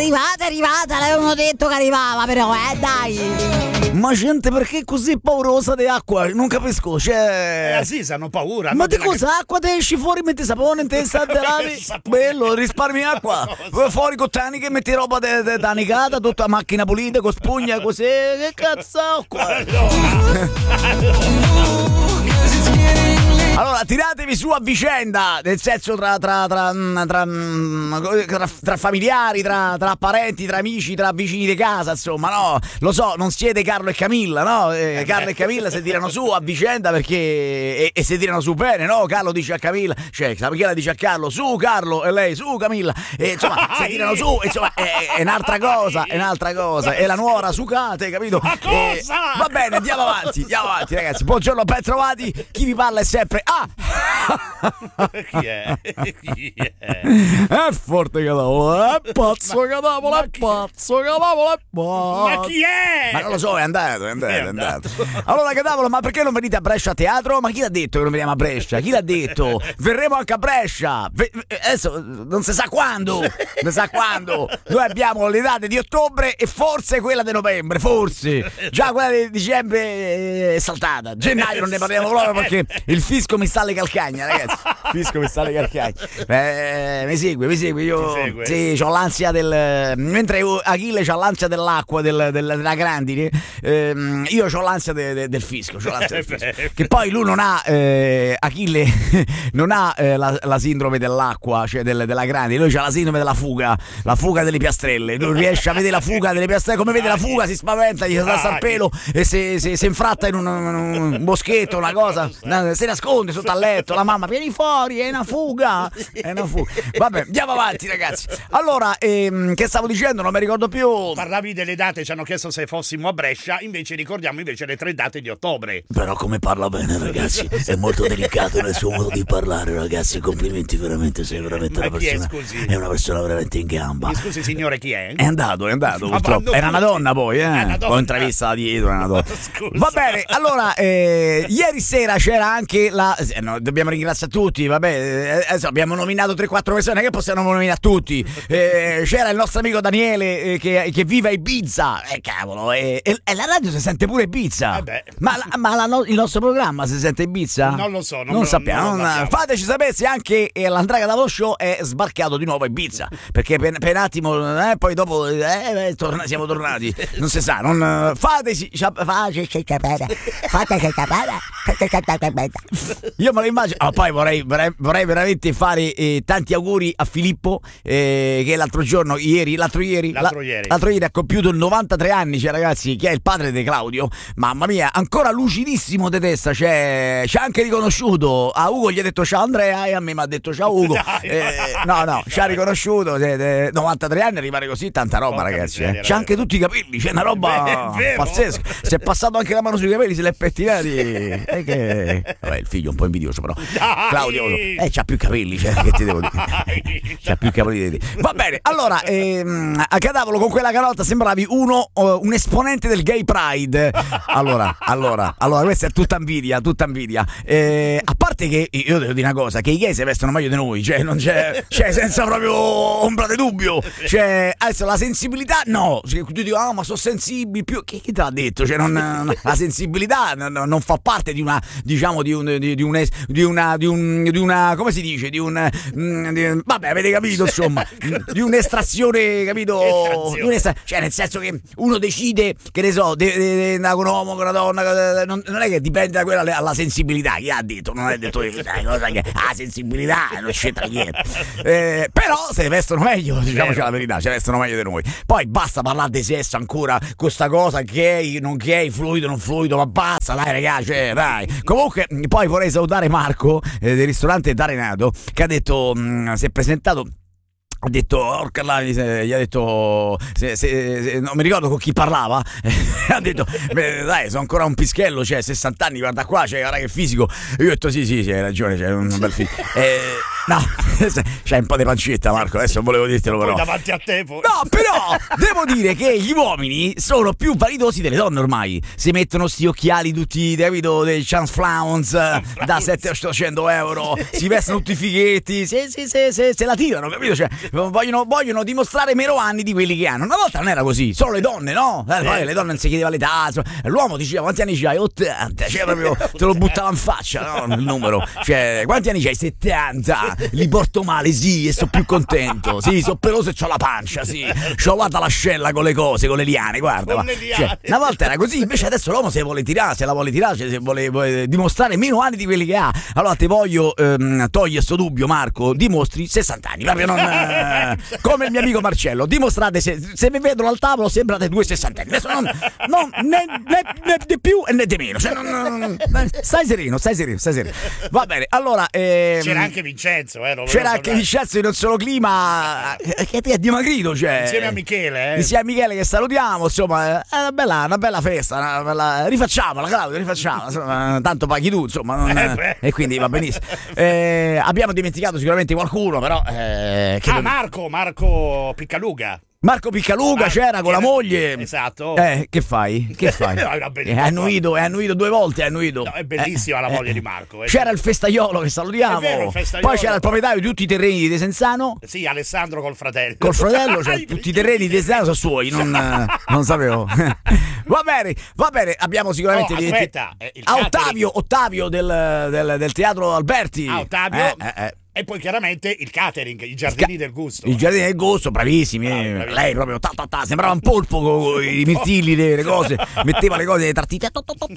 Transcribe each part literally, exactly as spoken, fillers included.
arrivata, è arrivata, l'avevano detto che arrivava, però, eh, dai. Ma gente, perché così paurosa di acqua? Non capisco, cioè... Eh sì, hanno paura. Ma no, di della- cosa? Acqua te esci fuori, metti sapone in testa, te lavi. Sapone. Bello, risparmi acqua. Vai fuori con taniche, metti roba da nicata, tutta la macchina pulita, con spugna, così. Che cazzo qua? Allora, tiratevi su a vicenda, nel senso tra tra tra tra, tra, tra familiari, tra, tra parenti, tra amici, tra vicini di casa, insomma, no? Lo so, non siete Carlo e Camilla, no? Eh, Carlo e Camilla si tirano su a vicenda perché e, e si tirano su bene, no? Carlo dice a Camilla, cioè Camilla dice a Carlo, su Carlo, e lei, su Camilla, e insomma, si tirano su, insomma, è, è un'altra cosa, è un'altra cosa, è la nuora sucate, capito? Ma cosa? Eh, va bene, andiamo avanti, andiamo avanti, ragazzi. Buongiorno, ben trovati. Chi vi parla è sempre Ah! Chi è? Chi è? È forte Cadavolo, è pazzo Cadavolo, è pazzo Cadavolo, è pazzo. Ma chi è? Ma non lo so, è andato, è andato, È è andato. andato. Allora Cadavolo, ma perché non venite a Brescia a teatro? Ma chi l'ha detto che non veniamo a Brescia? Chi l'ha detto? Verremo anche a Brescia. Ve- adesso non si sa quando, non si sa quando. Noi abbiamo le date di ottobre e forse quella di novembre, forse. Già quella di dicembre è saltata. Gennaio non ne parliamo proprio perché il fisco mi sta alle calcagna, ragazzi. Il fisco mi sta alle calcagna. Eh, mi segue, mi segue. Io Ti segue? sì, c'ho l'ansia del. Mentre Achille c'ha l'ansia dell'acqua, del, del, della grandine, ehm, io c'ho l'ansia de, de, del fisco. C'ho l'ansia del fisco. Che poi lui non ha, eh, Achille non ha eh, la, la sindrome dell'acqua, cioè del, della grandine, lui c'ha la sindrome della fuga, la fuga delle piastrelle. Lui riesce a vedere la fuga delle piastrelle, come vede la fuga si spaventa, gli sta al pelo e si, si, si infratta in un, un boschetto, una cosa, si nasconde sotto al letto, la mamma vieni fuori, è una fuga, è una fuga. Vabbè, andiamo avanti ragazzi. Allora, ehm, che stavo dicendo? Non mi ricordo più. Parlavi delle date, ci hanno chiesto se fossimo a Brescia, invece ricordiamo invece le tre date di ottobre. Però come parla bene ragazzi, è molto delicato nel suo modo di parlare ragazzi, complimenti veramente, sei veramente Ma una chi è, persona, scusi? è una persona veramente in gamba. Mi scusi signore, chi è? È andato, è andato Ma purtroppo. vanno Era una tutti. donna poi, eh. È una donna. Poi intravista da dietro, era una donna. Scusa. Va bene, allora, eh, ieri sera c'era anche la. Eh, no, dobbiamo ringraziare tutti, vabbè. Eh, adesso abbiamo nominato tre quattro persone, che possiamo nominare tutti. Eh, c'era il nostro amico Daniele eh, che, che vive a Ibiza. Eh, cavolo, eh, e, e la radio si sente pure a Ibiza. Eh beh. Ma, la- ma la no- il nostro programma si sente a Ibiza? Non lo so, non non, me lo- sappiamo. non lo non- sappiamo. fateci sapere se anche eh, l'Andrea Cadavolo Show è sbarcato di nuovo a Ibiza. Perché per, per un attimo, eh, poi dopo eh, eh, torna- siamo tornati. Non si sa, non fateci fateci capire. Fateci capire. Io me lo immagino. Ah, poi vorrei, vorrei, vorrei veramente fare eh, tanti auguri a Filippo eh, che l'altro giorno, ieri, l'altro ieri, L'altro la- ieri. l'altro ieri ha compiuto novantatré anni, cioè ragazzi, che è il padre di Claudio. Mamma mia, ancora lucidissimo di testa, cioè, ci ha anche riconosciuto. A Ugo gli ha detto ciao Andrea e a me mi ha detto ciao Ugo. Dai, Eh, no, no, ci ha riconosciuto. eh, eh, novantatré anni arrivare così, tanta roba, Porca ragazzi. miseria, eh. C'ha anche tutti i capelli, c'è una roba È vero. pazzesca. Si è passato anche la mano sui capelli, se l'è pettinati. E che... Vabbè, il figlio è un po' invidioso, però. Dai. Claudio, eh, c'ha più capelli, cioè, che ti devo dire? Dai. C'ha più capelli di te. Va bene, allora, ehm, a Cadavolo con quella canotta sembravi uno, oh, un esponente del gay pride. Allora, allora, allora, questa è tutta invidia, tutta invidia. Eh, a parte che, io devo dire una cosa, che i gay si vestono meglio di noi, cioè, non c'è, cioè, senza proprio ombra di dubbio. Cioè, adesso la sensibilità, no. Cioè, tu dici, ah, ma sono sensibili più. Chi, chi te l'ha detto? Cioè, non, la sensibilità non, non fa parte di una, diciamo, di un, di, di un, es- di una, di un, di una, come si dice? Di un, mm, di- vabbè, avete capito, insomma, di un'estrazione, capito? Estrazione. Di un'estra- cioè, nel senso che uno decide, che ne so, di andare con un uomo, con una donna, non, non è che dipende da quella alla sensibilità. Chi ha detto? Non è detto che dai, cosa che ah, sensibilità non c'entra niente. Eh, però se vestono meglio, diciamoci la verità, se vestono meglio di noi. Poi basta parlare di sesso ancora, con sta cosa gay, non gay, fluido, non fluido, ma basta, dai ragazzi, cioè, dai. Comunque, poi vorrei salutare Marco eh, del ristorante D'Arenato, che ha detto, mh, si è presentato. Ha detto, orca là, gli ha detto, se, se, se, non mi ricordo con chi parlava, ha detto, beh, dai, sono ancora un pischello, cioè sessanta anni, guarda qua, cioè, guarda che fisico. Io ho detto, sì, sì, sì, hai ragione, c'è un bel fisico. Eh, No, c'è un po' di pancetta, Marco, adesso volevo dirtelo però. Poi davanti a te poi. No, però devo dire che gli uomini sono più validosi delle donne ormai. Si mettono sti occhiali tutti, capito, dei Chance Flowns da settecento ottocento euro, si vestono tutti fighetti, se, se, se, se, se la tirano, capito? Cioè, vogliono, vogliono dimostrare meno anni di quelli che hanno. Una volta non era così, solo le donne, no? Eh, poi le donne non si chiedeva l'età, insomma. L'uomo diceva quanti anni c'hai? ottanta, cioè proprio te lo buttava in faccia, no? Il numero. Cioè, quanti anni c'hai? settanta. Li porto male, sì, e sono più contento. Sì, sono peloso e c'ho la pancia, sì. C'ho guarda l'ascella con le cose, con le liane, guarda. Con ma, le liane. Cioè, una volta era così, invece adesso l'uomo se vuole tirare, se la vuole tirare, cioè, se vuole, vuole dimostrare meno anni di quelli che ha. Allora ti voglio ehm, togliere sto dubbio, Marco, dimostri sessanta anni, proprio non eh, come il mio amico Marcello, dimostrate se, se vi vedono al tavolo sembrate due sessantenni. Adesso non, non né, né, né di più e né di meno. Cioè, non, non, stai sereno, stai sereno, stai sereno. Va bene, allora ehm, c'era anche Vincenzo, eh, c'era anche Vincenzo in un solo clima che ti è dimagrito, cioè insieme a Michele, eh. insieme a Michele che salutiamo, insomma, è una bella, una bella festa, una bella... rifacciamola, Claudio, rifacciamola, insomma, tanto paghi tu, insomma, non... eh, e quindi va benissimo. Eh, abbiamo dimenticato sicuramente qualcuno, però eh, che ah, non... Marco, Marco Piccaluga. Marco Piccaluga Mar- c'era con la moglie. Esatto. Eh, che fai? Che fai? No, era Eh, bellissimo. è annuito, è annuito due volte, è annuito. No, è bellissima Eh, la moglie eh. di Marco. eh. C'era il festaiolo che salutiamo. È vero, il festaiolo. Poi c'era il proprietario di tutti i terreni di Desenzano. Sì, Alessandro col fratello. Col fratello, cioè tutti i terreni di Desenzano sono suoi, non, non sapevo. Va bene, va bene, abbiamo sicuramente Oh, di- aspetta, eh, il Ah, catering. Ottavio, Ottavio del, del, del teatro Alberti. Ah, Ottavio. Eh, eh, eh. E poi chiaramente il catering, i giardini del gusto. Il giardino del gusto, bravissimi. Bravi, eh. bravi. Lei proprio ta, ta, ta, sembrava un polpo con i mirtilli, le, le cose. Metteva le cose, le tartite.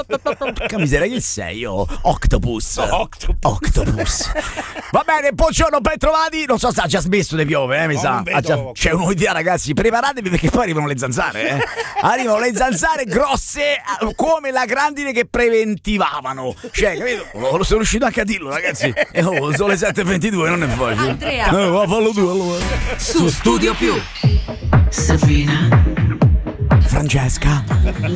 Che miseria che sei io? Octopus. Octopus. Octopus. Va bene, buongiorno, ben trovati. Non so se ha già smesso di piovere, eh, mi No, sa. non vedo. Ha già- C'è un'idea, ragazzi. Preparatevi perché poi arrivano le zanzare. Eh. Arrivano le zanzare grosse eh, come la grandine che preventivavano. Cioè, capito? Lo, lo sono riuscito anche a dirlo, ragazzi. E oh, sono le sette e ventidue, non è facile. Andrea. Eh, va, fallo tu allora. Su Studio Più. Sabrina. Francesca.